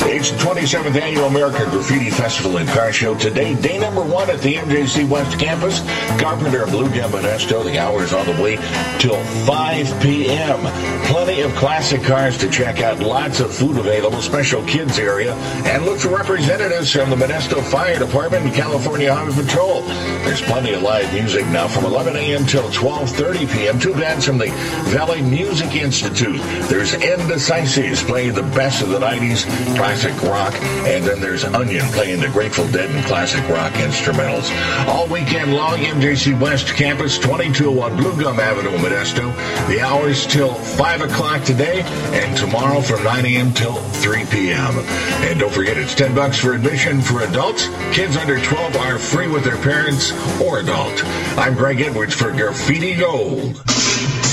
It's the 27th Annual American Graffiti Festival and Car Show. Today, day number 1 at the MJC West Campus. Carpenter and Blue Gum Modesto. The hour is on the way till 5 p.m. Plenty of classic cars to check out. Lots of food available. Special kids area. And look for representatives from the Modesto Fire Department and California Highway Patrol. There's plenty of live music now from 11 a.m. till 12:30 p.m. 2 bands from the Valley Music Institute. There's Indecisives playing the best of the 90s classic rock, and then there's Onion playing the Grateful Dead and classic rock instrumentals. All weekend long, MJC West Campus, 2201 Blue Gum Avenue, Modesto. The hours till 5 o'clock today, and tomorrow from 9 a.m. till 3 p.m. And don't forget, it's $10 for admission for adults. Kids under 12 are free with their parents or adult. I'm Greg Edwards for Graffiti Gold.